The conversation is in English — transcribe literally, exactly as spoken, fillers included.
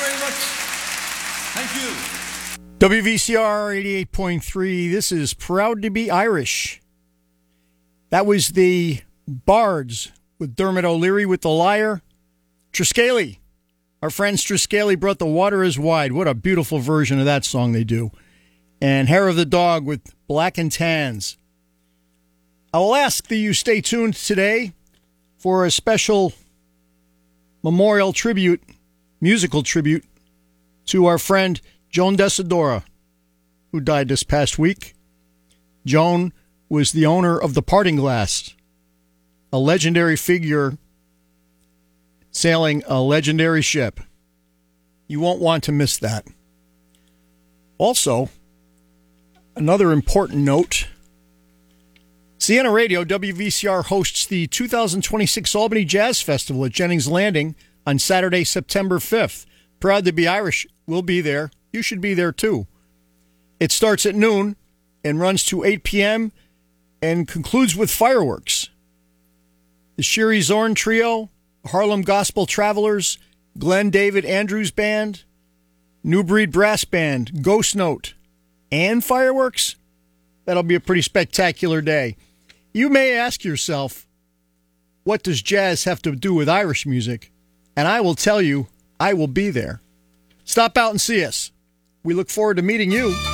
very much. Thank you. W V C R eighty-eight point three, this is Proud to be Irish. That was the Bards with Dermot O'Leary with The Lyre. Triskele, our friends Triskele brought The Water is Wide. What a beautiful version of that song they do. And Hair of the Dog with Black and Tans. I will ask that you stay tuned today for a special memorial tribute, musical tribute, to our friend Joan Desidora, who died this past week. Joan was the owner of the Parting Glass, a legendary figure sailing a legendary ship. You won't want to miss that. Also, another important note, Sienna Radio, W V C R, hosts the two thousand twenty-six Albany Jazz Festival at Jennings Landing on Saturday, September fifth. Proud to be Irish. We'll be there. You should be there, too. It starts at noon and runs to eight p.m. and concludes with fireworks. The Sherry Zorn Trio, Harlem Gospel Travelers, Glenn David Andrews Band, New Breed Brass Band, Ghost Note, and fireworks. That'll be a pretty spectacular day. You may ask yourself, what does jazz have to do with Irish music? And I will tell you, I will be there. Stop out and see us. We look forward to meeting you.